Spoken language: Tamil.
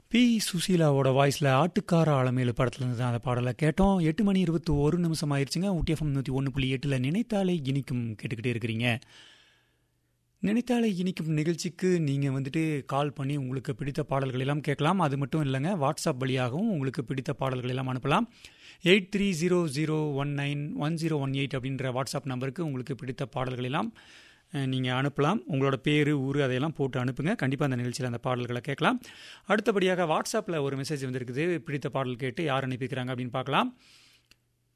பி சுசீலாவோட வாய்ஸில் ஆட்டுக்கார ஆலமேலு படத்துலேருந்து தான் அந்த பாடலை கேட்டோம். 8:21 ஆயிடுச்சுங்க. ஊட்டி எஃப்எம் 101.8 நினைத்தாலே இனிக்கும் கேட்டுக்கிட்டே இருக்கிறீங்க. நினைத்தாலே இனிக்கும் நிகழ்ச்சிக்கு நீங்கள் வந்துட்டு கால் பண்ணி உங்களுக்கு பிடித்த பாடல்கள் எல்லாம் கேட்கலாம். அது மட்டும் இல்லைங்க, வாட்ஸ்அப் வழியாகவும் உங்களுக்கு பிடித்த பாடல்கள் எல்லாம் அனுப்பலாம். 8300191018 அப்படின்ற வாட்ஸ்அப் நம்பருக்கு உங்களுக்கு பிடித்த பாடல்கள் எல்லாம் நீங்கள் அனுப்பலாம். உங்களோட பேர், ஊர் அதையெல்லாம் போட்டு அனுப்புங்க. கண்டிப்பாக அந்த நிகழ்ச்சியில் அந்த பாடல்களை கேட்கலாம். அடுத்தபடியாக வாட்ஸ்அப்பில் ஒரு மெசேஜ் வந்திருக்குது. பிடித்த பாடல் கேட்டு யார் அனுப்பிக்கிறாங்க அப்படின்னு பார்க்கலாம்.